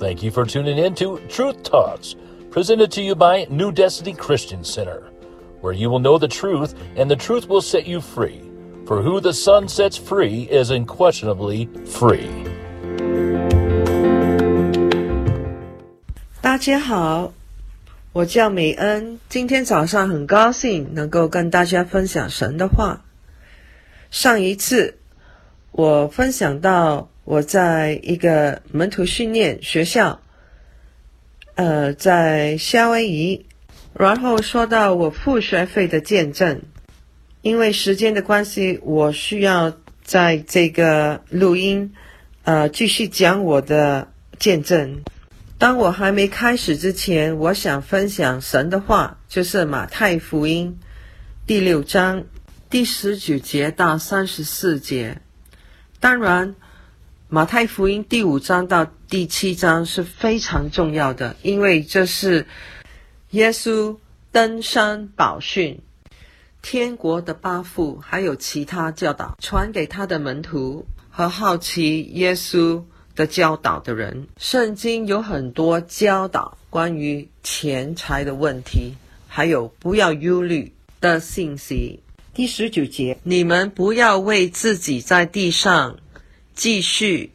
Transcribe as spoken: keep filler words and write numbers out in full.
Thank you for tuning in to Truth Talks, presented to you by New Destiny Christian Center, where you will know the truth and the truth will set you free. For who the Son sets free is unquestionably free. 大家好，我叫美恩，今天早上很高兴能够跟大家分享神的话。上一次我分享到我在一个门徒训练学校，呃，在夏威夷，然后说到我付学费的见证。因为时间的关系，我需要在这个录音，呃，继续讲我的见证。当我还没开始之前，我想分享神的话，就是马太福音第六章第十九节到三十四节。当然，马太福音第五章到第七章是非常重要的，因为这是耶稣登山宝训、天国的八福，还有其他教导传给他的门徒和好奇耶稣的教导的人。圣经有很多教导关于钱财的问题，还有不要忧虑的信息。第十九节，你们不要为自己在地上积蓄